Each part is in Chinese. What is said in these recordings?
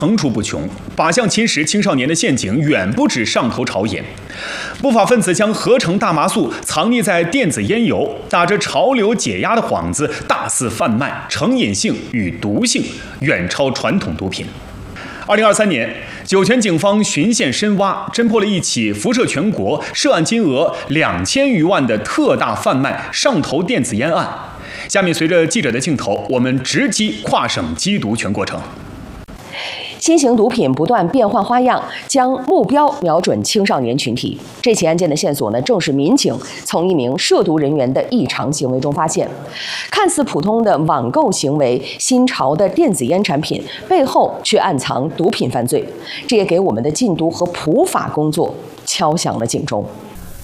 层出不穷，靶向侵蚀青少年的陷阱远不止上头朝野。不法分子将合成大麻素藏匿在电子烟油，打着潮流解压的幌子，大肆贩卖，成瘾性与毒性远超传统毒品。2023年，酒泉警方循线深挖，侦破了一起辐射全国、涉案金额2000余万的特大贩卖上头电子烟案。下面随着记者的镜头，我们直击跨省缉毒全过程。 新型毒品不断变换花样，将目标瞄准青少年群体。这起案件的线索呢，正是民警从一名涉毒人员的异常行为中发现。看似普通的网购行为，新潮的电子烟产品背后却暗藏毒品犯罪，这也给我们的禁毒和普法工作敲响了警钟。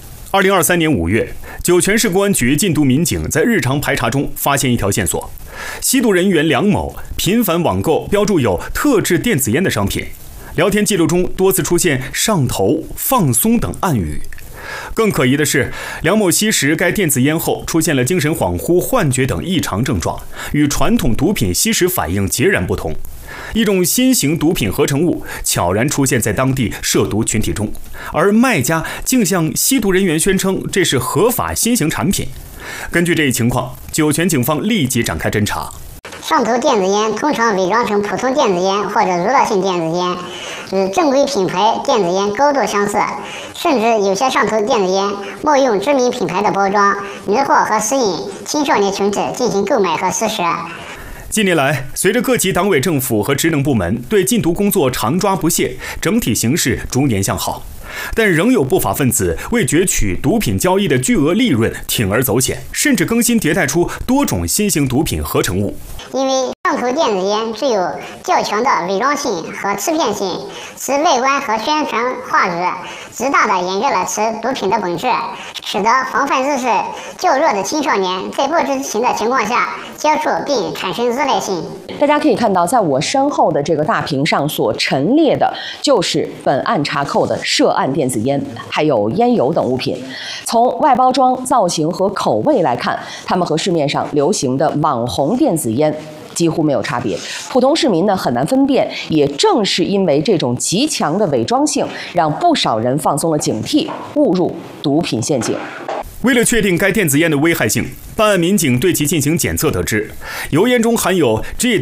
2023年5月，酒泉市公安局禁毒民警在日常排查中发现一条线索：吸毒人员梁某频繁网购标注有特制电子烟的商品，聊天记录中多次出现上头、放松等暗语。更可疑的是，梁某吸食该电子烟后出现了精神恍惚、幻觉等异常症状，与传统毒品吸食反应截然不同。一种新型毒品合成物悄然出现在当地涉毒群体中，而卖家竟向吸毒人员宣称这是合法新型产品。根据这一情况，酒泉警方立即展开侦查。 上头电子烟通常伪装成普通电子烟或者娱乐性电子烟，与正规品牌电子烟高度相似，甚至有些上头电子烟冒用知名品牌的包装，迷惑和吸引青少年群体进行购买和吸食。 近年来，随着各级党委政府和职能部门对禁毒工作常抓不懈，整体形势逐年向好，但仍有不法分子为攫取毒品交易的巨额利润铤而走险，甚至更新迭代出多种新型毒品合成物。 因为上头电子烟具有较强的伪装性和欺骗性，其外观和宣传话语极大地掩盖了其毒品的本质，使得防范意识较弱的青少年在不知情的情况下接触并产生依赖性。 大家可以看到，在我身后的这个大屏上所陈列的，就是本案查扣的涉案电子烟，还有烟油等物品。从外包装、造型和口味来看，它们和市面上流行的网红电子烟几乎没有差别，普通市民呢很难分辨。也正是因为这种极强的伪装性，让不少人放松了警惕，误入毒品陷阱。 为了确定该电子烟的危害性，办案民警对其进行检测，得知油烟中含有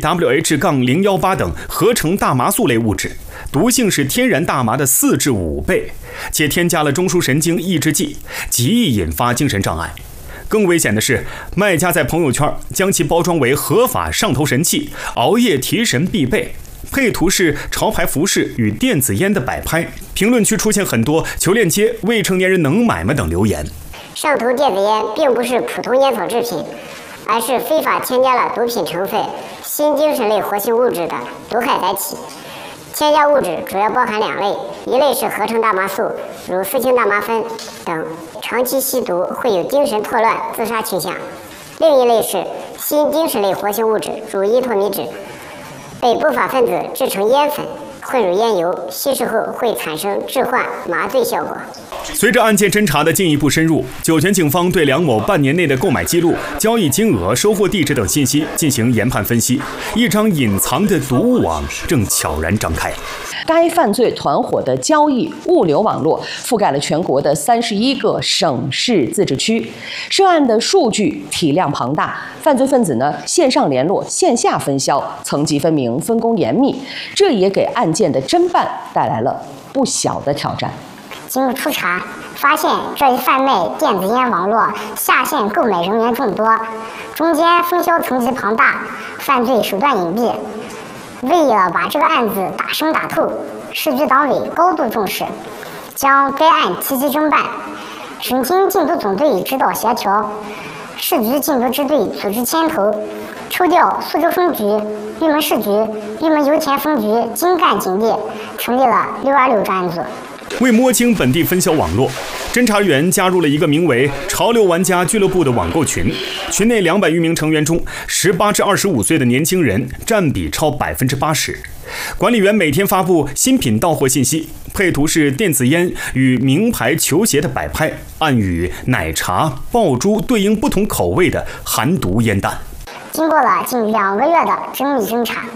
GWH-018 等合成大麻素类物质，毒性是天然大麻的4至5倍，且添加了中枢神经抑制剂，极易引发精神障碍。更危险的是，卖家在朋友圈将其包装为合法上头神器，熬夜提神必备，配图是潮牌服饰与电子烟的摆拍。评论区出现很多求链接、未成年人能买吗等留言。 上头电子烟并不是普通烟草制品，而是非法添加了毒品成分新精神类活性物质的毒害载体。添加物质主要包含2类，一类是合成大麻素，如四氢大麻酚等，长期吸毒会有精神错乱、自杀倾向；另一类是新精神类活性物质，如依托米酯，被不法分子制成烟粉，混入烟油，吸食后会产生致幻、麻醉效果。 随着案件侦查的进一步深入，酒泉警方对梁某半年内的购买记录、交易金额、收货地址等信息进行研判分析，一张隐藏的毒网正悄然张开。 该犯罪团伙的交易物流网络覆盖了全国的31个省市自治区，涉案的数据体量庞大，犯罪分子呢线上联络、线下分销，层级分明、分工严密，这也给案件的侦办带来了不小的挑战。 经过初查，发现这一贩卖电子烟网络下线购买人员众多，中间分销层级庞大，犯罪手段隐蔽。为了把这个案子打深打透，市局党委高度重视，将该案提级侦办，省厅禁毒总队指导协调，市局禁毒支队组织牵头，抽调苏州分局、玉门市局、玉门油田分局精干警力，成立了626专案组。 为摸清本地分销网络，侦查员加入了一个名为“潮流玩家俱乐部”的网购群，群内200余名成员中，18至25岁的年轻人占比超80%。管理员每天发布新品到货信息，配图是电子烟与名牌球鞋的摆拍，暗语奶茶、爆珠对应不同口味的含毒烟弹。 经过了近2个月的缜密侦查，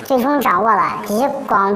最终掌握了以广